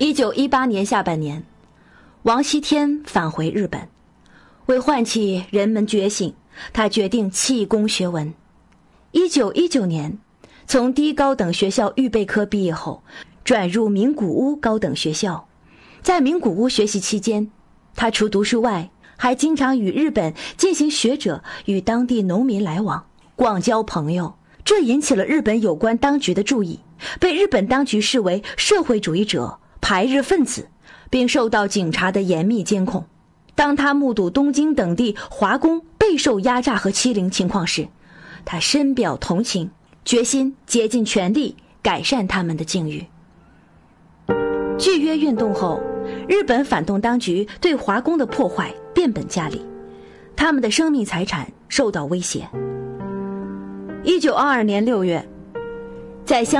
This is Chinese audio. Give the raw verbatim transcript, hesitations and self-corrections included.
一九一八年下半年，王锡天返回日本，为唤起人们觉醒，他决定弃工学文。一九一九年，从第一高等学校预备科毕业后，转入名古屋高等学校。在名古屋学习期间，他除读书外，还经常与日本进行学者与当地农民来往，广交朋友。这引起了日本有关当局的注意，被日本当局视为社会主义者、排日分子，并受到警察的严密监控。当他目睹东京等地华工备受压榨和欺凌情况时，他深表同情，决心竭尽全力改善他们的境遇。拒约运动后，日本反动当局对华工的破坏变本加厉，他们的生命财产受到威胁。一九二二年六月，在香